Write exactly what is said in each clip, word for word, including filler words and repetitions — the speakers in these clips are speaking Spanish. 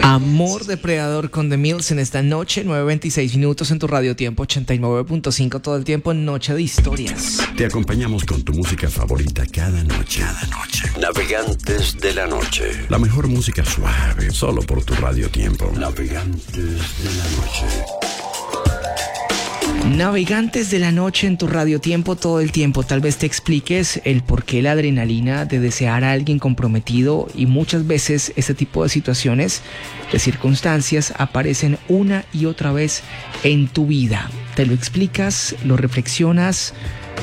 Amor Depredador con The Mills en esta noche, nueve veintiséis minutos en tu radio tiempo, ochenta y nueve punto cinco todo el tiempo, noche de historias. Te acompañamos con tu música favorita cada noche. Cada noche. Navegantes de la noche. La mejor música suave, solo por tu radio tiempo. Navegantes de la noche. Navegantes de la noche en tu radio tiempo todo el tiempo. Tal vez te expliques el por qué la adrenalina de desear a alguien comprometido y muchas veces este tipo de situaciones, de circunstancias, aparecen una y otra vez en tu vida. Te lo explicas, lo reflexionas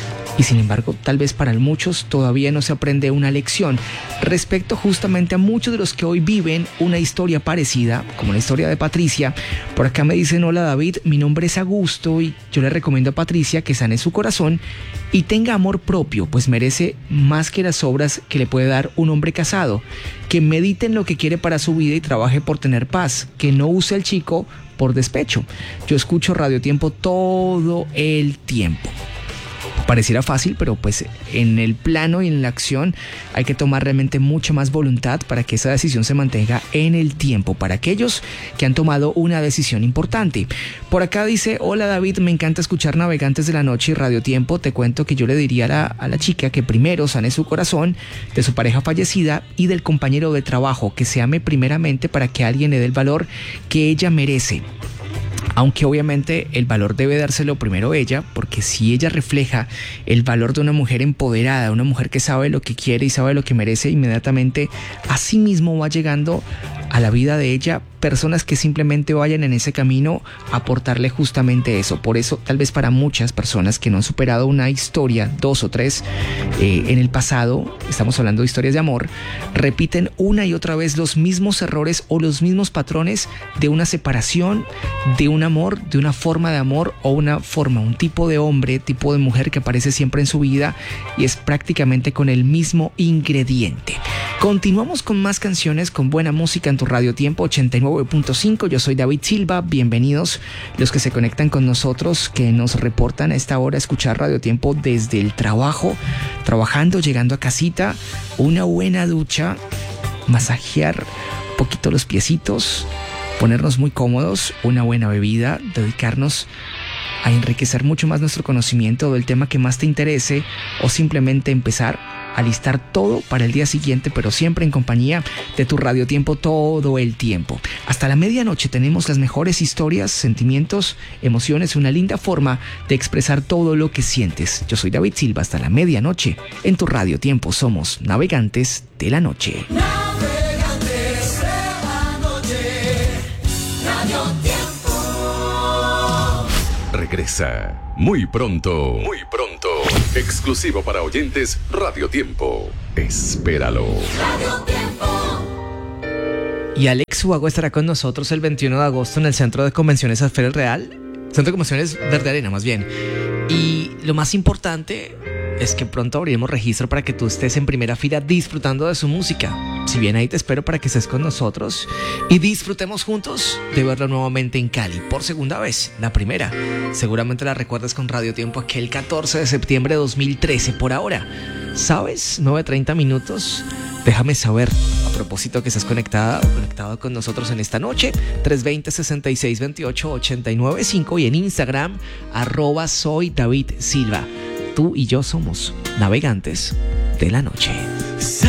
y sin embargo tal vez para muchos todavía no se aprende una lección respecto justamente a muchos de los que hoy viven una historia parecida, como la historia de Patricia. Por acá me dicen: hola David, mi nombre es Augusto y yo le recomiendo a Patricia que sane su corazón y tenga amor propio, pues merece más que las obras que le puede dar un hombre casado, que medite en lo que quiere para su vida y trabaje por tener paz, que no use al chico por despecho. Yo escucho Radio Tiempo todo el tiempo. Pareciera fácil, pero pues en el plano y en la acción hay que tomar realmente mucha más voluntad para que esa decisión se mantenga en el tiempo, para aquellos que han tomado una decisión importante. Por acá dice: hola David, me encanta escuchar Navegantes de la Noche y Radio Tiempo. Te cuento que yo le diría a la, a la chica que primero sane su corazón de su pareja fallecida y del compañero de trabajo, que se ame primeramente para que alguien le dé el valor que ella merece. Aunque obviamente el valor debe dárselo primero ella, porque si ella refleja el valor de una mujer empoderada, una mujer que sabe lo que quiere y sabe lo que merece, inmediatamente a sí mismo va llegando a la vida de ella personas que simplemente vayan en ese camino a aportarle justamente eso. Por eso, tal vez para muchas personas que no han superado una historia, dos o tres, eh, en el pasado, estamos hablando de historias de amor, repiten una y otra vez los mismos errores o los mismos patrones de una separación, de un amor, de una forma de amor o una forma, un tipo de hombre, tipo de mujer que aparece siempre en su vida y es prácticamente con el mismo ingrediente. Continuamos con más canciones, con buena música en tu radio tiempo, ochenta y nueve punto cinco. Yo soy David Silva. Bienvenidos los que se conectan con nosotros, que nos reportan a esta hora a escuchar Radio Tiempo desde el trabajo, trabajando, llegando a casita, una buena ducha, masajear un poquito los piecitos, ponernos muy cómodos, una buena bebida, dedicarnos a enriquecer mucho más nuestro conocimiento del tema que más te interese o simplemente empezar a listar todo para el día siguiente, pero siempre en compañía de tu Radio Tiempo todo el tiempo. Hasta la medianoche tenemos las mejores historias, sentimientos, emociones, una linda forma de expresar todo lo que sientes. Yo soy David Silva, hasta la medianoche en tu Radio Tiempo. Somos Navegantes de la Noche. Navegantes de la Noche, Radio Tiempo. Regresa muy pronto. Muy pronto. Exclusivo para oyentes Radio Tiempo. Espéralo. Radio Tiempo. Y Alex Ubago estará con nosotros el veintiuno de agosto en el Centro de Convenciones Alfredo Real. Centro de Convenciones Verde Arena, más bien. Y lo más importante es que pronto abriremos registro para que tú estés en primera fila disfrutando de su música. Si bien ahí te espero para que estés con nosotros y disfrutemos juntos de verlo nuevamente en Cali por segunda vez. La primera, seguramente la recuerdas con Radio Tiempo aquel catorce de septiembre de dos mil trece. Por ahora, ¿sabes? nueve treinta minutos. Déjame saber, a propósito que estás conectada o conectado con nosotros en esta noche, tres veinte, sesenta y seis veintiocho, ochenta y nueve cinco y en Instagram, arroba soy David Silva. Tú y yo somos Navegantes de la Noche.